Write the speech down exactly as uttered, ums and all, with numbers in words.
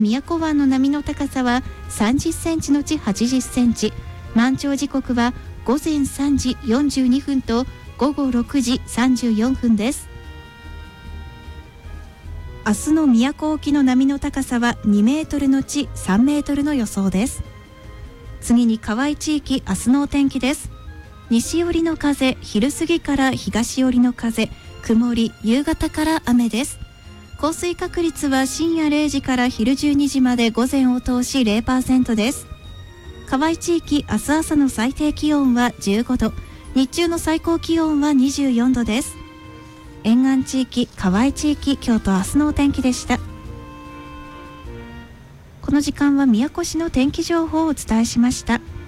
宮古湾の波の高さはさんじゅっセンチのちはちじゅっセンチ、満潮時刻はごぜんさんじよんじゅうにふんとごごろくじさんじゅうよんふんです。明日の宮古沖の波の高さはにメートルのちさんメートルの予想です。次に河合地域、明日のお天気です。西寄りの風、昼過ぎから東寄りの風、曇り、夕方から雨です。降水確率は深夜れいじから昼じゅうにじまで午前を通し ゼロパーセント です。河合地域、明日朝の最低気温はじゅうごど、日中の最高気温はにじゅうよんどです。沿岸地域、河合地域、今日と明日のお天気でした。この時間は宮古市の天気情報をお伝えしました。